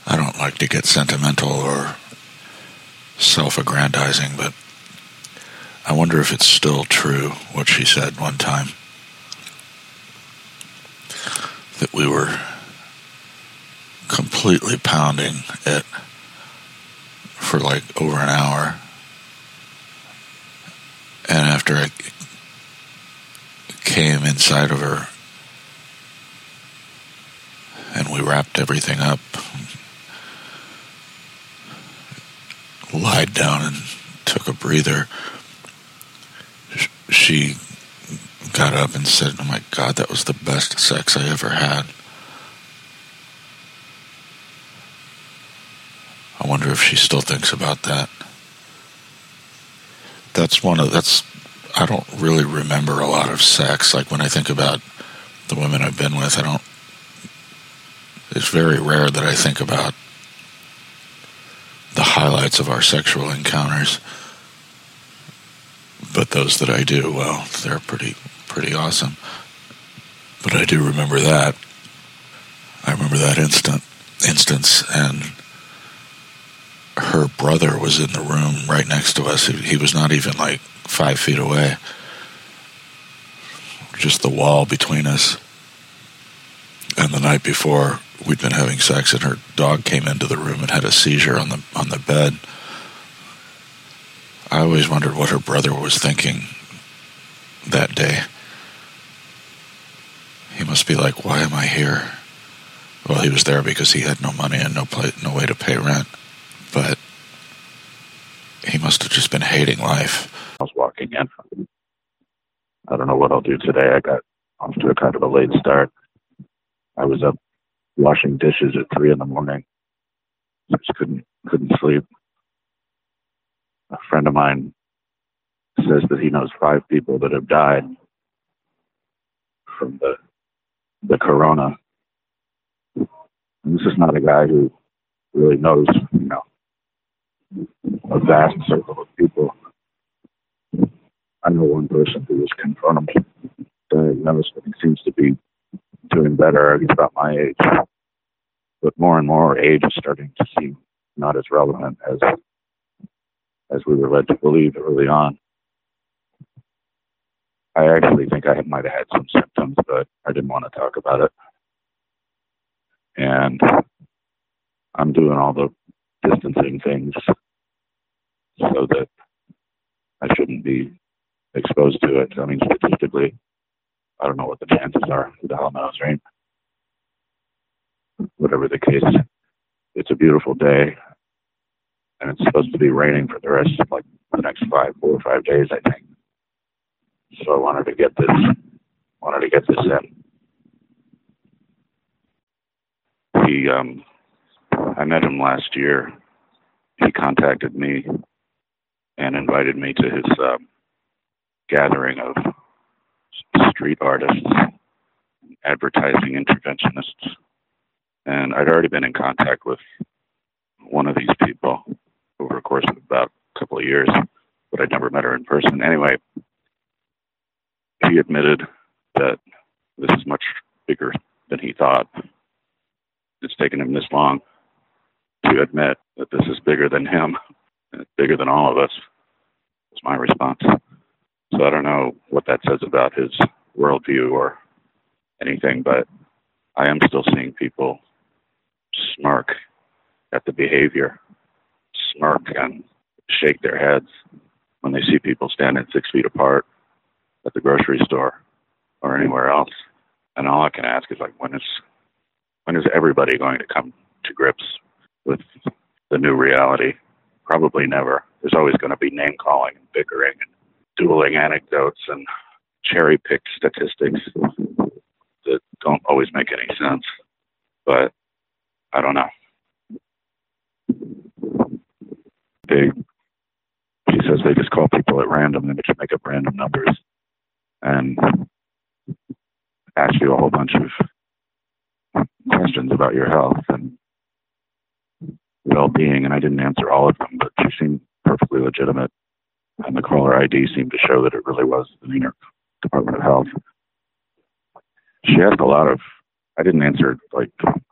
I don't like to get sentimental or self-aggrandizing, but I wonder if it's still true what she said one time, that we were completely pounding it for like over an hour, and after I came inside of her and we wrapped everything up, lied down and took a breather, she got up and said, "Oh my God, that was the best sex I ever had." I wonder if she still thinks about that. I don't really remember a lot of sex. Like when I think about the women I've been with, it's very rare that I think about the highlights of our sexual encounters. But those that I do, well, they're pretty awesome. But I do remember that. I remember that instance, and her brother was in the room right next to us. He was not even like 5 feet away. Just the wall between us. And the night before, we'd been having sex, and her dog came into the room and had a seizure on the bed. I always wondered what her brother was thinking that day. He must be like, "Why am I here?" Well, he was there because he had no money and no way to pay rent. But he must have just been hating life. I was walking in. I don't know what I'll do today. I got off to a kind of a late start. I was up washing dishes at 3 a.m. Just couldn't sleep. A friend of mine says that he knows 5 people that have died from the corona. And this is not a guy who really knows, a vast circle of people. I know one person who was confirmed diagnosed, and he seems to be doing better. He's about my age. But more and more, age is starting to seem not as relevant as we were led to believe early on. I actually think I might have had some symptoms, but I didn't want to talk about it. And I'm doing all the distancing things so that I shouldn't be exposed to it. I mean, statistically, I don't know what the chances are. Who the hell knows, right? Whatever the case, it's a beautiful day, and it's supposed to be raining for the rest of the next 4 or 5 days, I think. So I wanted to get this in. I met him last year. He contacted me and invited me to his gathering of street artists, advertising interventionists. And I'd already been in contact with one of these people over the course of about a couple of years, but I'd never met her in person. Anyway, he admitted that this is much bigger than he thought. It's taken him this long to admit that this is bigger than him, and it's bigger than all of us. That's my response. So I don't know what that says about his worldview or anything, but I am still seeing people smirk at the behavior, smirk and shake their heads when they see people standing 6 feet apart at the grocery store or anywhere else. And all I can ask is, when is everybody going to come to grips with the new reality? Probably never. There's always going to be name-calling and bickering and dueling anecdotes and cherry-picked statistics that don't always make any sense. But I don't know. She says they just call people at random and they just make up random numbers and ask you a whole bunch of questions about your health and well-being, and I didn't answer all of them, but she seemed perfectly legitimate, and the caller ID seemed to show that it really was the New York Department of Health. She asked a lot of, I didn't answer